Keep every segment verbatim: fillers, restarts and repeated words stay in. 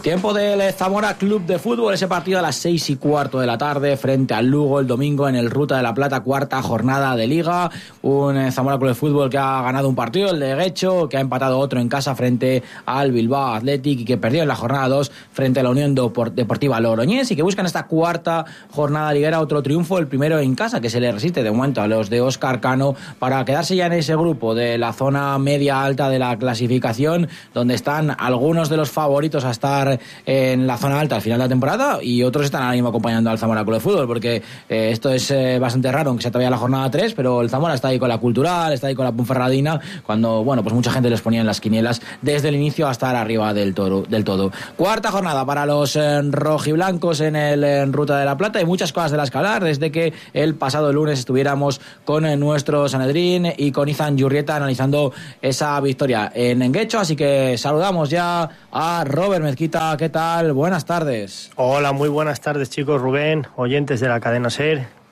Tiempo del Zamora Club de Fútbol, ese partido a las seis y cuarto de la tarde frente al Lugo el domingo en el Ruta de la Plata, cuarta jornada de Liga. Un Zamora Club de Fútbol que ha ganado un partido, el de Guecho, que ha empatado otro en casa frente al Bilbao Athletic y que perdió en la jornada dos frente a la Unión Deportiva Logroñés, y que buscan esta cuarta jornada liguera otro triunfo, el primero en casa, que se le resiste de momento a los de Óscar Cano para quedarse ya en ese grupo de la zona media alta de la clasificación, donde están algunos de los favoritos a estar en la zona alta al final de la temporada y otros están ahora mismo acompañando al Zamora Club de Fútbol, porque eh, esto es eh, bastante raro, aunque sea todavía la jornada tres, pero el Zamora está ahí con la Cultural, está ahí con la Ponferradina, cuando, bueno, pues mucha gente les ponía en las quinielas desde el inicio hasta estar arriba del, toro, del todo. Cuarta jornada para los eh, rojiblancos en el en Ruta de la Plata, y muchas cosas de las que hablar desde que el pasado lunes estuviéramos con eh, nuestro Sanedrín y con Izan Yurrieta analizando esa victoria en Enguecho, así que saludamos ya a Robert Mezquita. ¿Qué tal? Buenas tardes. Hola, muy buenas tardes, chicos. Rubén, oyentes de la cadena SER.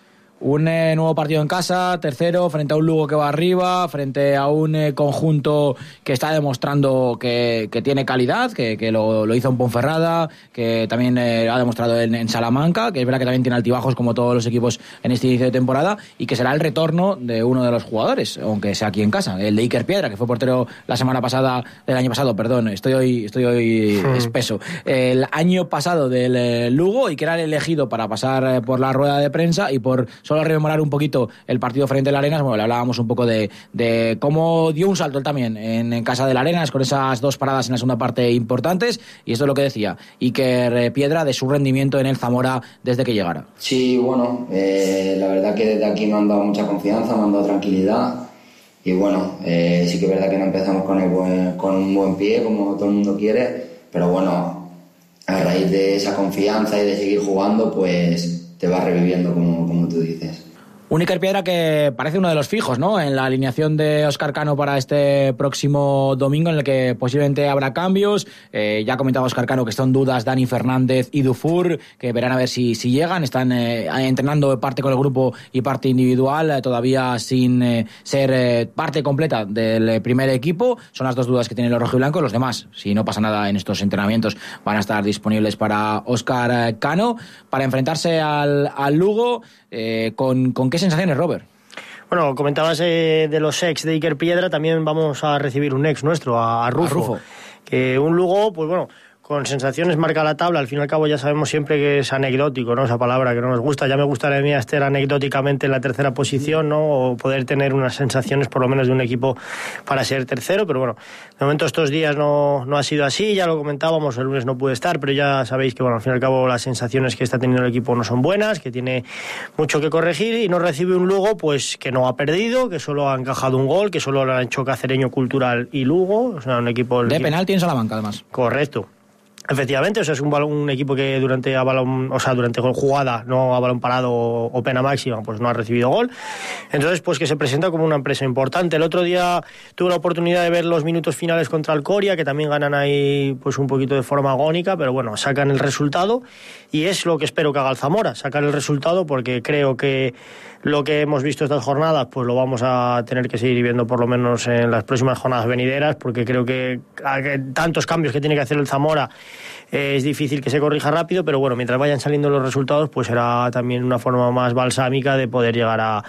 Un eh, nuevo partido en casa, tercero, frente a un Lugo que va arriba, frente a un eh, conjunto que está demostrando que, que tiene calidad, que, que lo, lo hizo en Ponferrada, que también eh, ha demostrado en, en Salamanca, que es verdad que también tiene altibajos como todos los equipos en este inicio de temporada, y que será el retorno de uno de los jugadores, aunque sea aquí en casa, el de Iker Piedra, que fue portero la semana pasada, el año pasado, perdón, estoy hoy, estoy hoy hmm. espeso, el año pasado del eh, Lugo, y que era el elegido para pasar eh, por la rueda de prensa y por solo rememorar un poquito el partido frente al Arenas. Bueno, le hablábamos un poco de, de cómo dio un salto él también en, en casa del Arenas, con esas dos paradas en la segunda parte importantes, y esto es lo que decía Iker Piedra de su rendimiento en el Zamora desde que llegara. Sí, bueno, eh, la verdad que desde aquí me han dado mucha confianza, me han dado tranquilidad, y bueno, eh, sí que es verdad que no empezamos con, el buen, con un buen pie, como todo el mundo quiere, pero bueno, a raíz de esa confianza y de seguir jugando, pues te vas reviviendo, como, como tú dices. Un Iker Piedra que parece uno de los fijos, ¿no?, en la alineación de Óscar Cano para este próximo domingo, en el que posiblemente habrá cambios. Eh, ya ha comentado Óscar Cano que están dudas Dani Fernández y Dufour, que verán a ver si, si llegan. Están eh, entrenando parte con el grupo y parte individual, eh, todavía sin eh, ser eh, parte completa del primer equipo. Son las dos dudas que tienen los rojiblancos. Los demás, si no pasa nada en estos entrenamientos, van a estar disponibles para Óscar Cano, para enfrentarse al, al Lugo. Eh, con, ¿Con qué sensaciones, Robert? Bueno, comentabas eh, de los ex de Iker Piedra, también vamos a recibir un ex nuestro, a, a, Rufo, a Rufo, que un Lugo, pues bueno, con sensaciones marca la tabla. Al fin y al cabo ya sabemos siempre que es anecdótico, ¿no?, esa palabra que no nos gusta. Ya me gustaría a mí estar anecdóticamente en la tercera posición, ¿no?, o poder tener unas sensaciones por lo menos de un equipo para ser tercero, pero bueno, de momento estos días no, no ha sido así. Ya lo comentábamos, el lunes no pude estar, pero ya sabéis que bueno, al fin y al cabo las sensaciones que está teniendo el equipo no son buenas, que tiene mucho que corregir, y no recibe un Lugo pues que no ha perdido, que solo ha encajado un gol, que solo lo han hecho Cacereño, Cultural y Lugo. O sea, un equipo de penalti en Salamanca, además. Correcto. Efectivamente, o sea, es un, balón, un equipo que durante a balón, o sea, durante jugada, no a balón parado o, o pena máxima, pues no ha recibido gol. Entonces, pues que se presenta como una empresa importante. El otro día tuve la oportunidad de ver los minutos finales contra el Coria, que también ganan ahí pues un poquito de forma agónica, pero bueno, sacan el resultado, y es lo que espero que haga el Zamora, sacar el resultado, porque creo que lo que hemos visto estas jornadas, pues lo vamos a tener que seguir viendo por lo menos en las próximas jornadas venideras, porque creo que, que tantos cambios que tiene que hacer el Zamora, eh, es difícil que se corrija rápido, pero bueno, mientras vayan saliendo los resultados, pues será también una forma más balsámica de poder llegar a,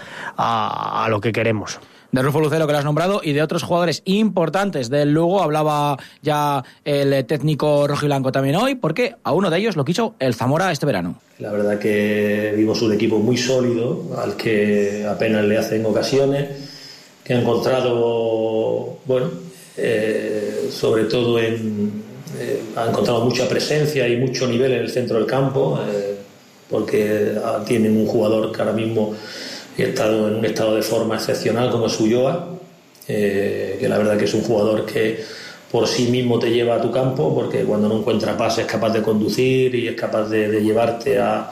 a, a lo que queremos. De Rufo Lucero, que lo has nombrado, y de otros jugadores importantes del Lugo hablaba ya el técnico rojiblanco también hoy, porque a uno de ellos lo quiso el Zamora este verano. La verdad que vimos un equipo muy sólido, al que apenas le hacen ocasiones, que ha encontrado, bueno, eh, sobre todo en, eh, ha encontrado mucha presencia y mucho nivel en el centro del campo, eh, porque tienen un jugador que ahora mismo ha estado en un estado de forma excepcional como es Ulloa, eh, que la verdad que es un jugador que por sí mismo te lleva a tu campo, porque cuando no encuentra pases es capaz de conducir y es capaz de, de llevarte a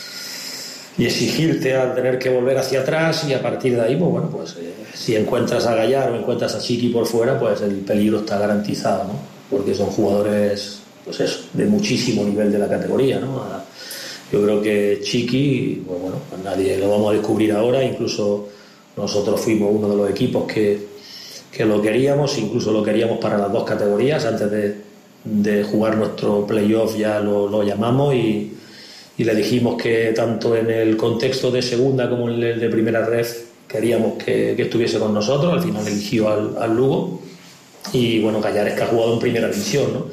y exigirte a tener que volver hacia atrás, y a partir de ahí, pues bueno, pues eh, si encuentras a Gallar o encuentras a Chiqui por fuera, pues el peligro está garantizado, ¿no? Porque son jugadores, pues eso, de muchísimo nivel de la categoría, ¿no? A, Yo creo que Chiqui, pues bueno, pues nadie lo vamos a descubrir ahora, incluso nosotros fuimos uno de los equipos que, que lo queríamos, incluso lo queríamos para las dos categorías antes de, de jugar nuestro playoff, ya lo, lo llamamos, y, y le dijimos que tanto en el contexto de segunda como en el de primera ref queríamos que, que estuviese con nosotros. Al final eligió al, al Lugo, y bueno, Callares, que ha jugado en primera división, ¿no?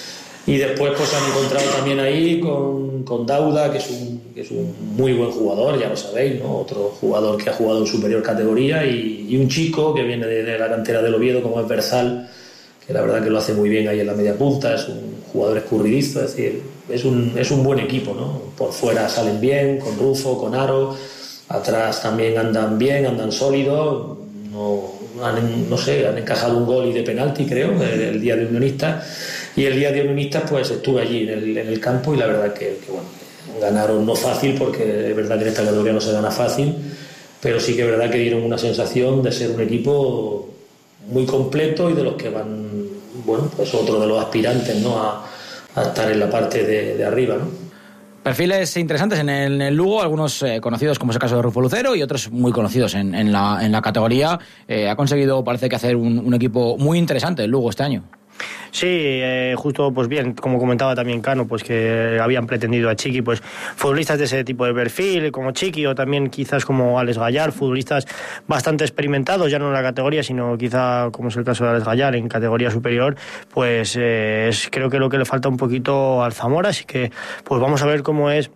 Y después pues han encontrado también ahí con, con Dauda, que es, un, que es un muy buen jugador, ya lo sabéis, ¿no? Otro jugador que ha jugado en superior categoría, y, y un chico que viene de, de la cantera del Oviedo, como es Berzal, que la verdad que lo hace muy bien ahí en la media punta. Es un jugador escurridizo, es decir, es un, es un buen equipo, ¿no? Por fuera salen bien, con Rufo, con Aro, atrás también andan bien, andan sólidos, no, han, no sé, han encajado un gol y de penalti, creo, el, el día de Unionistas. Y el día de Unionistas pues estuve allí en el, en el campo, y la verdad que, que bueno, ganaron no fácil, porque es verdad que en esta categoría no se gana fácil, pero sí que es verdad que dieron una sensación de ser un equipo muy completo y de los que van, bueno, pues otro de los aspirantes, ¿no?, a, a estar en la parte de, de arriba, ¿no? Perfiles interesantes en el, en el Lugo, algunos eh, conocidos, como es el caso de Rufo Lucero, y otros muy conocidos en, en, la, en la categoría. Eh, ha conseguido, parece que, hacer un, un equipo muy interesante el Lugo este año. Sí, eh, justo, pues bien, como comentaba también Cano, pues que habían pretendido a Chiqui, pues futbolistas de ese tipo de perfil, como Chiqui, o también quizás como Alex Gallar, futbolistas bastante experimentados, ya no en la categoría, sino quizá, como es el caso de Alex Gallar, en categoría superior. Pues eh, es creo que lo que le falta un poquito al Zamora, así que pues vamos a ver cómo es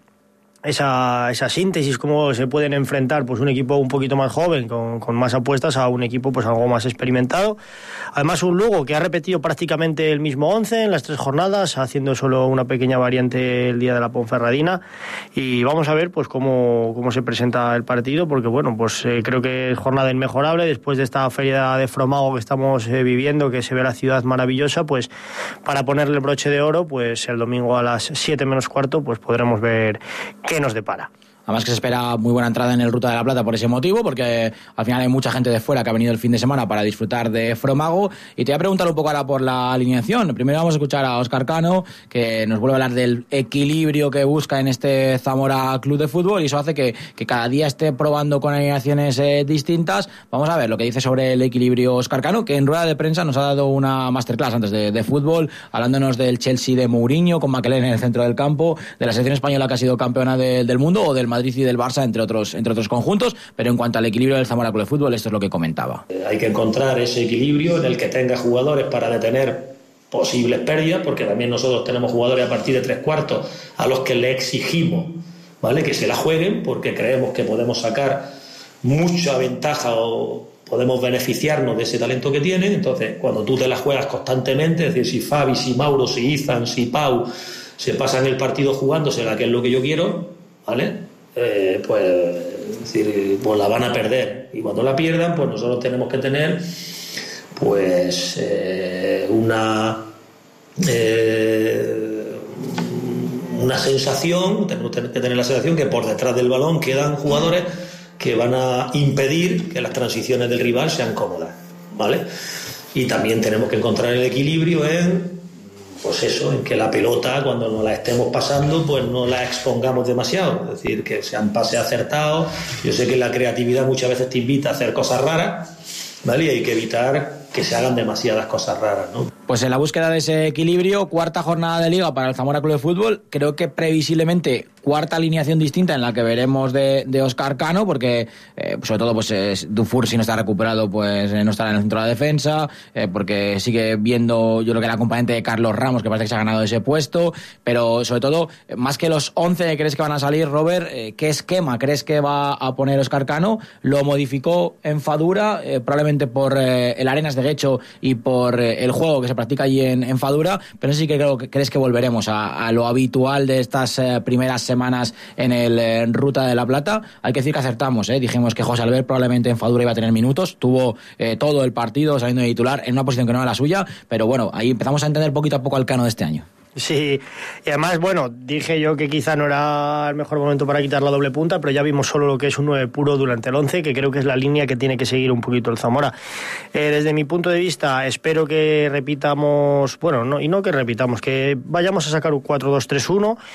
esa, esa síntesis, cómo se pueden enfrentar pues un equipo un poquito más joven, con, con más apuestas, a un equipo pues algo más experimentado. Además, un Lugo que ha repetido prácticamente el mismo once en las tres jornadas, haciendo solo una pequeña variante el día de la Ponferradina, y vamos a ver pues cómo, cómo se presenta el partido, porque bueno, pues eh, creo que es jornada inmejorable después de esta feria de Fromago que estamos eh, viviendo, que se ve la ciudad maravillosa. Pues para ponerle el broche de oro, pues el domingo a las siete menos cuarto pues podremos ver qué nos depara. Además que se espera muy buena entrada en el Ruta de la Plata por ese motivo, porque al final hay mucha gente de fuera que ha venido el fin de semana para disfrutar de Fromago. Y te voy a preguntar un poco ahora por la alineación. Primero vamos a escuchar a Óscar Cano, que nos vuelve a hablar del equilibrio que busca en este Zamora Club de Fútbol, y eso hace que, que cada día esté probando con alineaciones eh, distintas. Vamos a ver lo que dice sobre el equilibrio Óscar Cano, que en rueda de prensa nos ha dado una masterclass antes de, de fútbol, hablándonos del Chelsea de Mourinho, con Makelele en el centro del campo, de la selección española que ha sido campeona de, del mundo, o del Madrid y del Barça, entre otros, entre otros conjuntos. Pero en cuanto al equilibrio del Zamora Club de Fútbol, esto es lo que comentaba. Hay que encontrar ese equilibrio en el que tenga jugadores para detener posibles pérdidas, porque también nosotros tenemos jugadores a partir de tres cuartos a los que le exigimos, ¿vale?, que se la jueguen, porque creemos que podemos sacar mucha ventaja o podemos beneficiarnos de ese talento que tienen. Entonces, cuando tú te la juegas constantemente, es decir, si Fabi, si Mauro, si Izan, si Pau se pasan el partido jugándosela, que es lo que yo quiero, ¿vale?, Eh, pues, es decir, pues la van a perder, y cuando la pierdan pues nosotros tenemos que tener pues eh, una eh, una sensación, tenemos que tener la sensación que por detrás del balón quedan jugadores que van a impedir que las transiciones del rival sean cómodas, ¿vale? Y también tenemos que encontrar el equilibrio en, pues eso, en que la pelota, cuando nos la estemos pasando, pues no la expongamos demasiado, es decir, que sean pases acertados. Yo sé que la creatividad muchas veces te invita a hacer cosas raras, ¿vale?, y hay que evitar que se hagan demasiadas cosas raras, ¿no? Pues en la búsqueda de ese equilibrio, cuarta jornada de Liga para el Zamora Club de Fútbol, creo que previsiblemente cuarta alineación distinta en la que veremos de, de Óscar Cano, porque eh, sobre todo pues es, Dufour, si no está recuperado, pues eh, no estará en el centro de la defensa, eh, porque sigue viendo, yo creo que el acompañante de Carlos Ramos, que parece que se ha ganado ese puesto, pero sobre todo, más que los once que crees que van a salir, Robert, eh, ¿qué esquema crees que va a poner Óscar Cano? Lo modificó en Fadura, eh, probablemente por eh, el Arenas de Guecho y por eh, el juego que se practica allí en, en Fadura, pero sí que creo que crees que volveremos a, a lo habitual de estas eh, primeras semanas en el en Ruta de la Plata. Hay que decir que acertamos, ¿eh? Dijimos que José Albert probablemente en Fadura iba a tener minutos, tuvo eh, todo el partido saliendo de titular en una posición que no era la suya, pero bueno, ahí empezamos a entender poquito a poco al Cano de este año. Sí, y además, bueno, dije yo que quizá no era el mejor momento para quitar la doble punta, pero ya vimos solo lo que es un nueve puro durante el once, que creo que es la línea que tiene que seguir un poquito el Zamora. Eh, desde mi punto de vista, espero que repitamos, bueno, no, y no que repitamos, que vayamos a sacar un cuatro dos tres uno.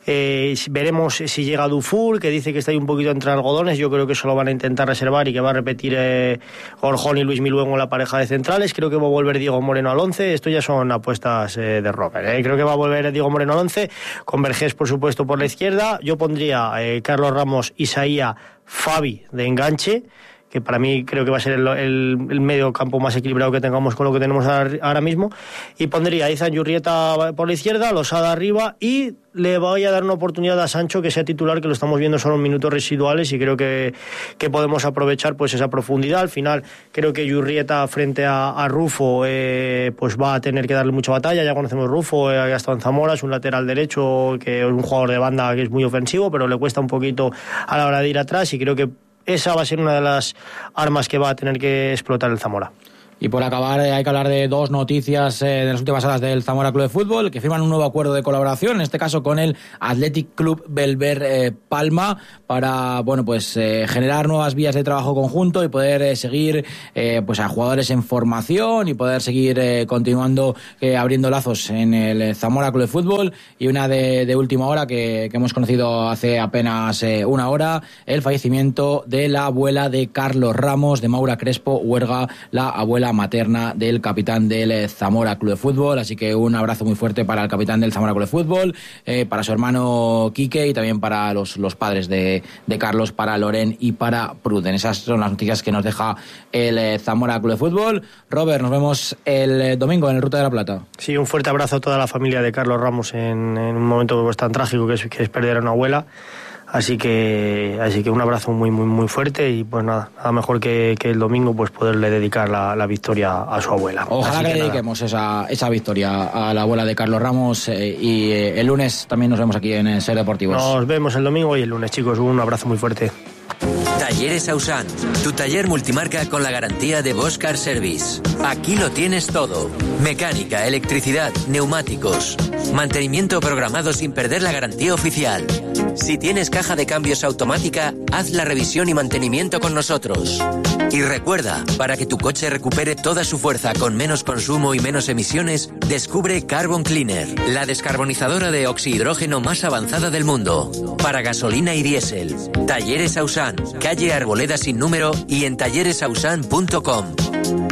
Eh, veremos si llega Dufour, que dice que está ahí un poquito entre algodones. Yo creo que eso lo van a intentar reservar y que va a repetir eh, Orjón y Luis Miluengo en la pareja de centrales. Creo que va a volver Diego Moreno al once. Esto ya son apuestas eh, de Robert. Eh. Creo que va a volver Diego Moreno al once, con Vergés, por supuesto, por la izquierda. Yo pondría eh, Carlos Ramos, Isaía, Fabi de enganche, que para mí creo que va a ser el, el, el medio campo más equilibrado que tengamos con lo que tenemos ahora mismo, y pondría a Izan Yurrieta por la izquierda, Losada arriba, y le voy a dar una oportunidad a Sancho que sea titular, que lo estamos viendo solo en minutos residuales, y creo que, que podemos aprovechar pues esa profundidad. Al final creo que Yurrieta frente a, a Rufo eh, pues va a tener que darle mucha batalla. Ya conocemos Rufo, eh, ha estado en Zamora, es un lateral derecho que es un jugador de banda que es muy ofensivo, pero le cuesta un poquito a la hora de ir atrás, y creo que esa va a ser una de las armas que va a tener que explotar el Zamora. Y por acabar, hay que hablar de dos noticias eh, de las últimas horas del Zamora Club de Fútbol, que firman un nuevo acuerdo de colaboración, en este caso con el Athletic Club Belver eh, Palma, para bueno pues eh, generar nuevas vías de trabajo conjunto y poder eh, seguir eh, pues a jugadores en formación y poder seguir eh, continuando eh, abriendo lazos en el Zamora Club de Fútbol. Y una de, de última hora que, que hemos conocido hace apenas eh, una hora, el fallecimiento de la abuela de Carlos Ramos, de Maura Crespo Huerga, la abuela materna del capitán del Zamora Club de Fútbol. Así que un abrazo muy fuerte para el capitán del Zamora Club de Fútbol, eh, para su hermano Quique, y también para los, los padres de, de Carlos, para Loren y para Pruden. Esas son las noticias que nos deja el eh, Zamora Club de Fútbol. Robert, nos vemos el eh, domingo en el Ruta de la Plata. Sí, un fuerte abrazo a toda la familia de Carlos Ramos en, en un momento pues, tan trágico que es, que es perder a una abuela. Así que así que un abrazo muy muy muy fuerte, y pues nada, nada mejor que, que el domingo pues poderle dedicar la, la victoria a su abuela. Ojalá así que, que le dediquemos esa, esa victoria a la abuela de Carlos Ramos, eh, y eh, el lunes también nos vemos aquí en Ser Deportivos. Nos vemos el domingo y el lunes, chicos. Un abrazo muy fuerte. Talleres Ausan, tu taller multimarca con la garantía de Bosch Car Service. Aquí lo tienes todo: mecánica, electricidad, neumáticos, mantenimiento programado sin perder la garantía oficial. Si tienes caja de cambios automática, haz la revisión y mantenimiento con nosotros. Y recuerda, para que tu coche recupere toda su fuerza con menos consumo y menos emisiones, descubre Carbon Cleaner, la descarbonizadora de oxihidrógeno más avanzada del mundo. Para gasolina y diésel. Talleres Ausan, calle Arboleda sin número y en talleres ausan punto com.